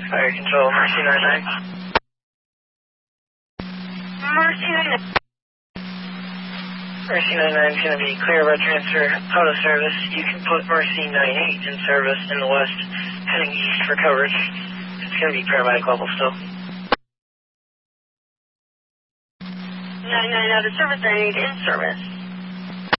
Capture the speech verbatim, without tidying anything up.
Fire control, Mercy nine nine. Mercy nine nine. Mercy nine nine is going to be clear about transfer out of service. You can put Mercy nine eight in service in the west, heading east for coverage. It's going to be paramedic level still. nine nine out of service, nine eight in service.